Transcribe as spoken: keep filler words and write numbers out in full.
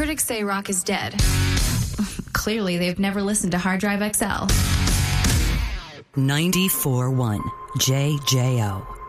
Critics say rock is dead. Clearly, they've never listened to Hard Drive X L. ninety-four point one J J O